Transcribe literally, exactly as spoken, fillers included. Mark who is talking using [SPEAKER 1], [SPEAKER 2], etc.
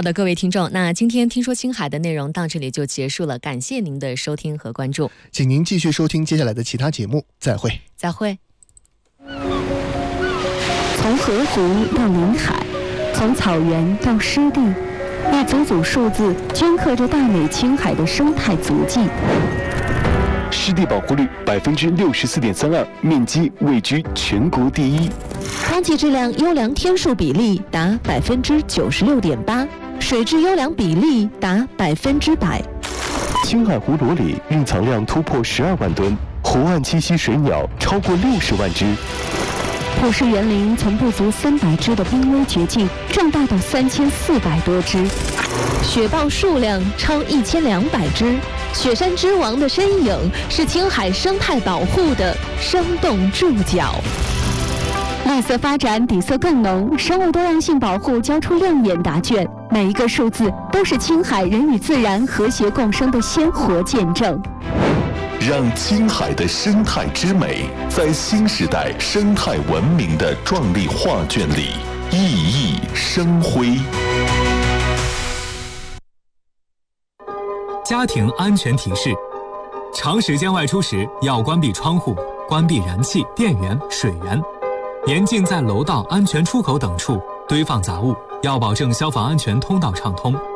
[SPEAKER 1] 的，各位听众，那今天听说青海的内容到这里就结束了，感谢您的收听和关注，
[SPEAKER 2] 请您继续收听接下来的其他节目，再会。
[SPEAKER 1] 再会。
[SPEAKER 3] 从河湖到临海，从草原到湿地，一组组数字镌刻着大美青海的生态足迹。
[SPEAKER 4] 湿地保护率百分之六十四点三二，面积位居全国第一。
[SPEAKER 3] 空气质量优良天数比例达百分之九十六点八，水质优良比例达百分之百。
[SPEAKER 4] 青海湖裸里蕴藏量突破十二万吨，湖岸栖息水鸟超过六十万只。
[SPEAKER 3] 普氏园林从不足三百只的濒危绝境壮大到三千四百多只，雪豹数量超一千两百只。雪山之王的身影是青海生态保护的生动注脚。绿色发展底色更浓，生物多样性保护交出亮眼答卷，每一个数字都是青海人与自然和谐共生的鲜活见证。
[SPEAKER 5] 让青海的生态之美在新时代生态文明的壮丽画卷里熠熠生辉。
[SPEAKER 6] 家庭安全提示：长时间外出时要关闭窗户、关闭燃气、电源、水源，严禁在楼道、安全出口等处堆放杂物，要保证消防安全通道畅通。